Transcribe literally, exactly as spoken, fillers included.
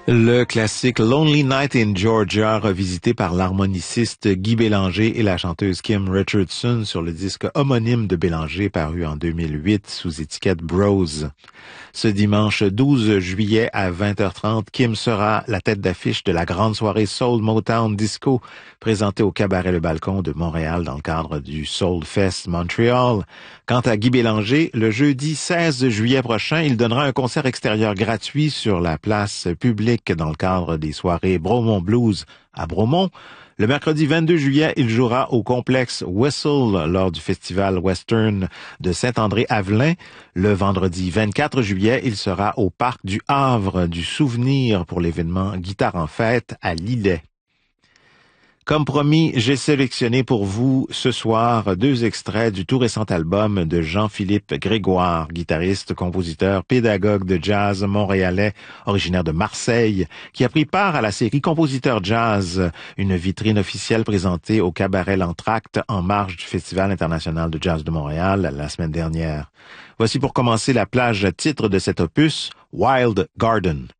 Le classique Lonely Night in Georgia, revisité par l'harmoniciste Guy Bélanger et la chanteuse Kim Richardson sur le disque homonyme de Bélanger paru en deux mille huit sous étiquette Bros. Ce dimanche douze juillet à vingt heures trente, Kim sera la tête d'affiche de la grande soirée Soul Motown Disco présentée au Cabaret Le Balcon de Montréal dans le cadre du Soul Fest Montreal. Quant à Guy Bélanger, le jeudi seize juillet prochain, il donnera un concert extérieur gratuit sur la place publique dans le cadre des soirées Bromont Blues à Bromont. Le mercredi vingt-deux juillet, il jouera au complexe Whistle lors du festival western de Saint-André-Avelin. Le vendredi vingt-quatre juillet, il sera au parc du Havre du Souvenir pour l'événement Guitare en fête à Lillet. Comme promis, j'ai sélectionné pour vous ce soir deux extraits du tout récent album de Jean-Philippe Grégoire, guitariste, compositeur, pédagogue de jazz montréalais, originaire de Marseille, qui a pris part à la série Compositeur Jazz, une vitrine officielle présentée au Cabaret L'Entracte en marge du Festival international de jazz de Montréal la semaine dernière. Voici pour commencer la plage titre de cet opus, Wild Garden.